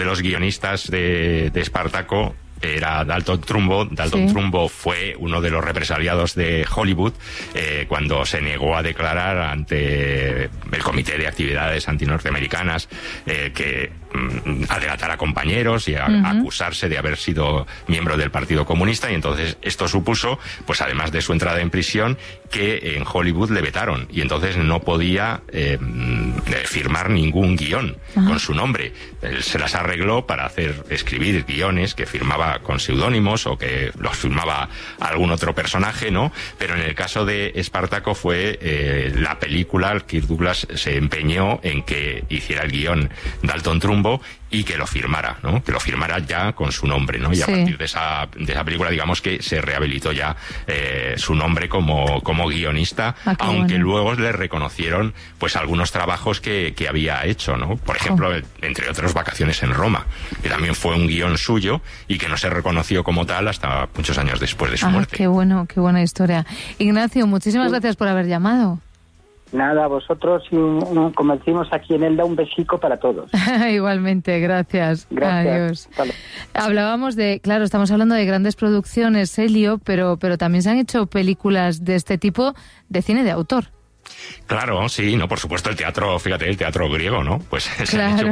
de los guionistas de Espartaco era Dalton Trumbo. Dalton Trumbo fue uno de los represaliados de Hollywood cuando se negó a declarar ante el Comité de Actividades Antinorteamericanas a delatar a compañeros y a acusarse de haber sido miembro del Partido Comunista, y entonces esto supuso, pues además de su entrada en prisión, que en Hollywood le vetaron y entonces no podía firmar ningún guión con su nombre. Él se las arregló para escribir guiones que firmaba con seudónimos o que los firmaba algún otro personaje, ¿no? Pero en el caso de Espartaco fue la película, Kirk Douglas se empeñó en que hiciera el guión Dalton Trumbo y que lo firmara, ¿no? Que lo firmara ya con su nombre, ¿no? Y a partir de esa película, digamos que se rehabilitó ya su nombre como guionista, aunque luego le reconocieron pues algunos trabajos que había hecho, ¿no? Por ejemplo, entre otros, Vacaciones en Roma, que también fue un guión suyo y que no se reconoció como tal hasta muchos años después de su muerte. Qué bueno, qué buena historia. Ignacio, muchísimas gracias por haber llamado. Nada, vosotros, como decimos aquí en Elda, un besico para todos. Igualmente, gracias. Adiós. Vale. Hablábamos estamos hablando de grandes producciones, Elio, pero también se han hecho películas de este tipo de cine de autor. Claro, sí, no, por supuesto, el teatro griego, ¿no? Pues se han hecho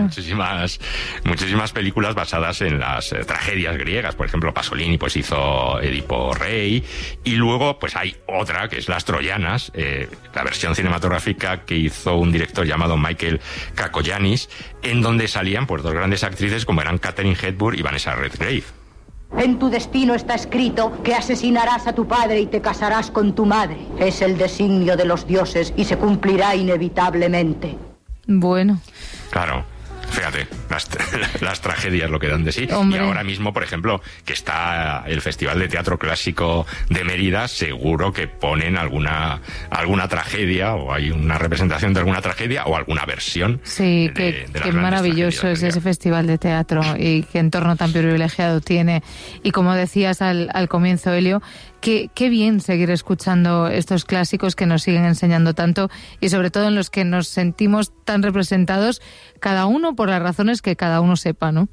muchísimas películas basadas en las tragedias griegas. Por ejemplo, Pasolini pues hizo Edipo Rey, y luego pues hay otra que es Las Troyanas, la versión cinematográfica que hizo un director llamado Michael Kakoyanis, en donde salían pues dos grandes actrices como eran Katharine Hepburn y Vanessa Redgrave. En tu destino está escrito que asesinarás a tu padre y te casarás con tu madre. Es el designio de los dioses y se cumplirá inevitablemente. Bueno. Claro. Fíjate, las tragedias lo que dan de sí. Hombre. Y ahora mismo, por ejemplo, que está el Festival de Teatro Clásico de Mérida, seguro que ponen alguna tragedia, o hay una representación de alguna tragedia o alguna versión. Sí, qué maravilloso es ese festival de teatro y qué entorno tan privilegiado tiene. Y como decías al comienzo, Elio, qué bien seguir escuchando estos clásicos que nos siguen enseñando tanto y sobre todo en los que nos sentimos tan representados, cada uno por las razones que cada uno sepa, ¿no?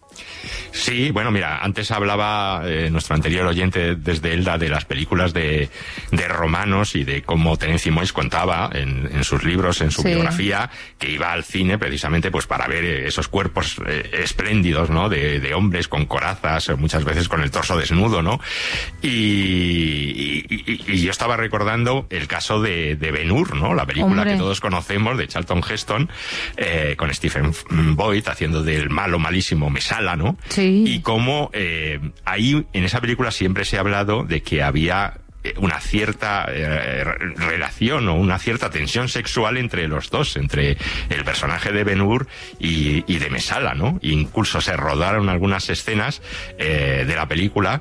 Sí, bueno, mira, antes hablaba nuestro anterior oyente desde Elda de las películas de romanos y de cómo Terenci Moix contaba en sus libros, en su biografía, que iba al cine precisamente pues para ver esos cuerpos espléndidos, ¿no? De hombres con corazas, muchas veces con el torso desnudo, ¿no? Y yo estaba recordando el caso de Ben-Hur, ¿no? La película que todos conocemos de Charlton Heston, con Stephen Boyd haciendo del malísimo Mesala, ¿no? Sí. Y cómo ahí en esa película siempre se ha hablado de que había una cierta relación o una cierta tensión sexual entre los dos, entre el personaje de Ben-Hur y de Mesala, ¿no? E incluso se rodaron algunas escenas de la película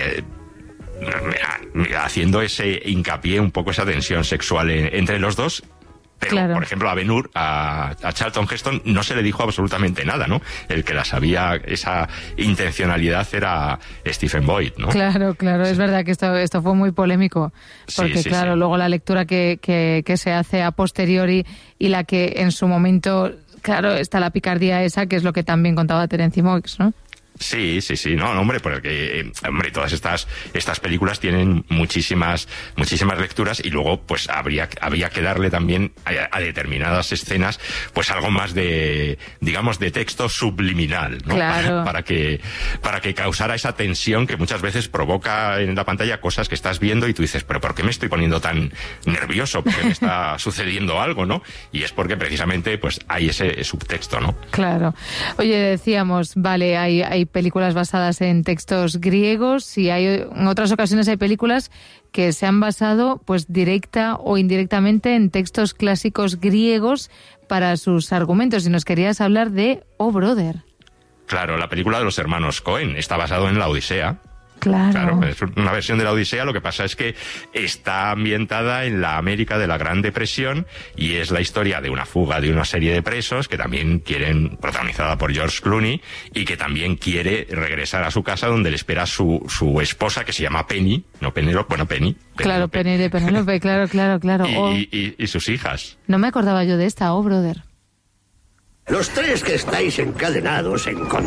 haciendo ese hincapié, un poco esa tensión sexual entre los dos. Pero, por ejemplo, a Ben-Hur, a Charlton Heston, no se le dijo absolutamente nada, ¿no? El que la sabía, esa intencionalidad, era Stephen Boyd, ¿no? Claro, es verdad que esto fue muy polémico, porque luego la lectura que se hace a posteriori y la que en su momento, está la picardía esa, que es lo que también contaba Terenci Moix, ¿no? Sí, no, hombre, porque todas estas películas tienen muchísimas lecturas, y luego pues había que darle también a determinadas escenas pues algo más de, digamos, de texto subliminal, ¿no? Claro. Para que causara esa tensión que muchas veces provoca en la pantalla cosas que estás viendo y tú dices, pero ¿por qué me estoy poniendo tan nervioso? ¿Por qué me está sucediendo algo, no? Y es porque precisamente pues hay ese subtexto, ¿no? Claro. Oye, decíamos, vale, hay películas basadas en textos griegos y en otras ocasiones hay películas que se han basado pues directa o indirectamente en textos clásicos griegos para sus argumentos. Y nos querías hablar de Oh Brother. Claro, la película de los hermanos Coen está basado en la Odisea. Claro, es una versión de la Odisea. Lo que pasa es que está ambientada en la América de la Gran Depresión y es la historia de una fuga de una serie de presos que también protagonizada por George Clooney, y que también quiere regresar a su casa donde le espera su esposa, que se llama Penny, no Penélope, bueno, Penny. Claro, Penny de Penélope, claro. Y sus hijas. No me acordaba yo de esta, Oh Brother. Los tres que estáis encadenados en